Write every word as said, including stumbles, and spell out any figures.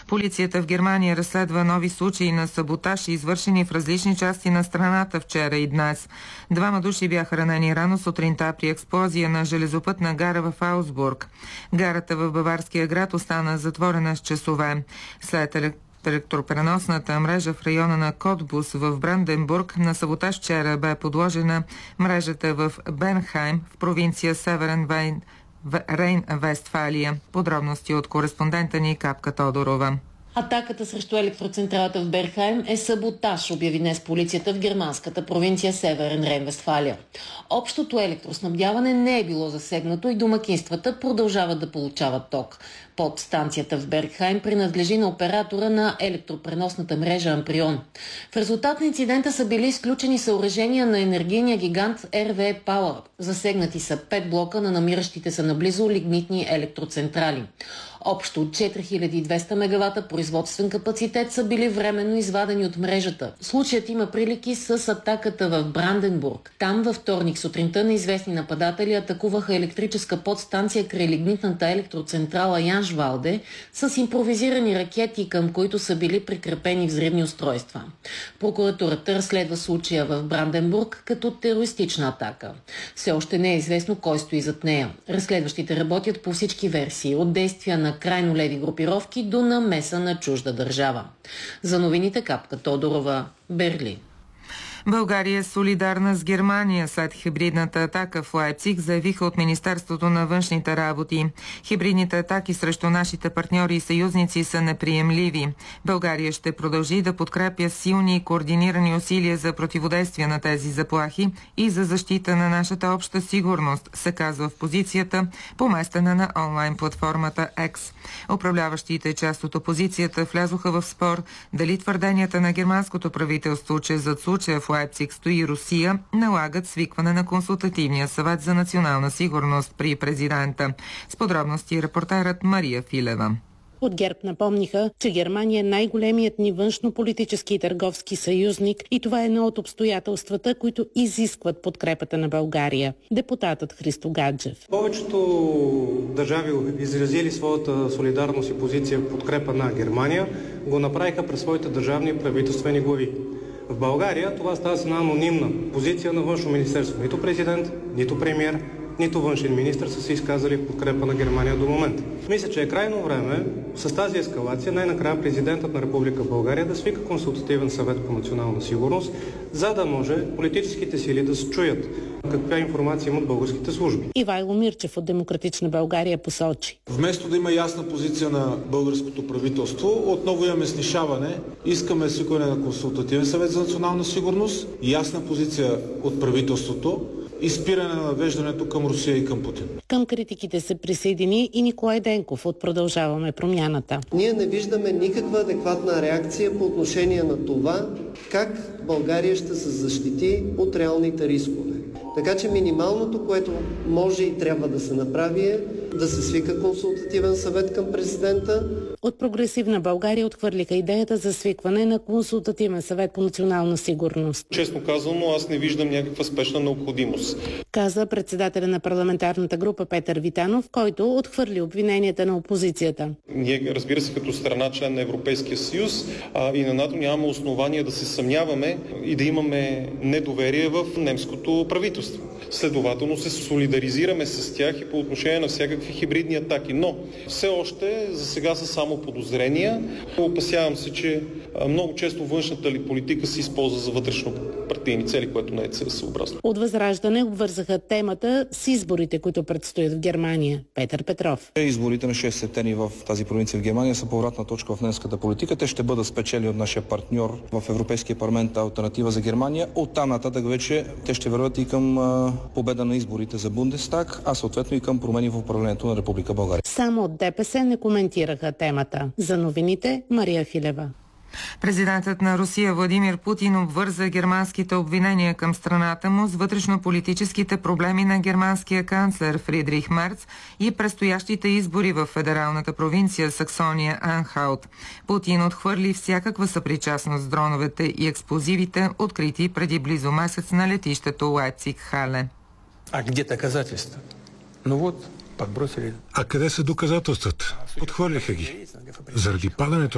Полицията в Германия разследва нови случаи на саботаж, извършени в различни части на страната вчера и днес. Двама души бяха ранени рано сутринта при експлозия на железопътна гара в Аусбург. Гарата в баварския град остана затворена с часове. След електропреносната мрежа в района на Котбус в Бранденбург на саботаж вчера бе подложена мрежата в Бернхайм в провинция Северен Вейн, Рейн-Вестфалия. Подробности от кореспондента ни Капка Тодорова. Атаката срещу електроцентралата в Бернхайм е саботаж, обяви днес полицията в германската провинция Северен Рейн-Вестфалия. Общото електроснабдяване не е било засегнато и домакинствата продължават да получават ток. Под станцията в Бернхайм принадлежи на оператора на електропреносната мрежа Амприон. В резултат на инцидента са били изключени съоръжения на енергийния гигант ар ви и Power. Засегнати са пет блока на намиращите се наблизо лигнитни електроцентрали. Общо четири хиляди и двеста мегавата производствен капацитет са били временно извадени от мрежата. Случаят има прилики с атаката в Бранденбург. Там във вторник сутринта неизвестни нападатели атакуваха електрическа подстанция край лигнитната електроцентрала Яншвалде с импровизирани ракети, към които са били прикрепени взривни устройства. Прокуратурата разследва случая в Бранденбург като терористична атака. Все още не е известно кой стои зад нея. Разследващите работят по всички версии, от действия на крайно леви групировки до намеса на чужда държава. За новините Капка Тодорова, Берлин. България е солидарна с Германия след хибридната атака в Лайпциг, заявиха от Министерството на външните работи. Хибридните атаки срещу нашите партньори и съюзници са неприемливи. България ще продължи да подкрепя силни и координирани усилия за противодействие на тези заплахи и за защита на нашата обща сигурност, се казва в позицията, поместена на онлайн платформата X. Управляващите част от опозицията влязоха в спор дали твърденията на германското правителство, че зад случая в Лайпциг стои Русия, налагат свикване на Консултативния съвет за национална сигурност при президента. С подробности репортерът Мария Филева. От ГЕРБ напомниха, че Германия е най-големият ни външно-политически и търговски съюзник и това е едно от обстоятелствата, които изискват подкрепата на България. Депутатът Христо Гаджев. Повечето държави, изразили своята солидарност и позиция в подкрепа на Германия, го направиха през своите държавни и правителствени глави. В България това става с една анонимна позиция на външно министерство. Нито президент, нито премиер, нито външен министър са се изказали в подкрепа на Германия до момента. Мисля, че е крайно време с тази ескалация най-накрая президентът на Република България да свика Консултативен съвет по национална сигурност, за да може политическите сили да се чуят каква информация имат българските служби. Ивайло Мирчев от Демократична България посочи. Вместо да има ясна позиция на българското правителство, отново имаме снишаване. Искаме свикване на Консултативен съвет за национална сигурност, ясна позиция от правителството и спиране на навеждането към Русия и към Путин. Към критиките се присъедини и Николай Денков от Продължаваме промяната. Ние не виждаме никаква адекватна реакция по отношение на това как България ще се защити от реалните рискове. Така че минималното, което може и трябва да се направи, е да се свика Консултативен съвет към президента. От Прогресивна България отхвърлиха идеята за свикване на Консултативен съвет по национална сигурност. Честно казано, аз не виждам някаква спешна необходимост. Каза председателя на парламентарната група Петър Витанов, който отхвърли обвиненията на опозицията. Ние, разбира се, като страна член на Европейския съюз а, и на НАТО нямаме основания да се съмняваме и да имаме недоверие в немското правителство. Следователно се солидаризираме с тях и по отношение на всякакви хибридни атаки. Но все още за сега са само подозрения. Опасявам се, че много често външната ли политика се използва за вътрешно партийни цели, което не е целесъобразно. От Възраждане обвързаха темата с изборите, които предстоят в Германия. Петър Петров. Изборите на шести септември в тази провинция в Германия са повратна точка в немската политика. Те ще бъдат спечели от нашия партньор в Европейския парламент Алтернатива за Германия. Оттам нататък вече те ще върват и към а, победа на изборите за Бундестаг, а съответно и към промени в управлението на Република България. Само от ДПС не коментираха темата. За новините Мария Филева. Президентът на Русия Владимир Путин обвърза германските обвинения към страната му с вътрешно-политическите проблеми на германския канцлер Фридрих Мерц и предстоящите избори в федералната провинция Саксония-Анхалт. Путин отхвърли всякаква съпричастност с дроновете и експлозивите, открити преди близо месец на летището Лайпциг-Хале. А где доказателства? Ну вот, подбросили. А къде са доказателствата? Подхвърлиха ги. Заради падането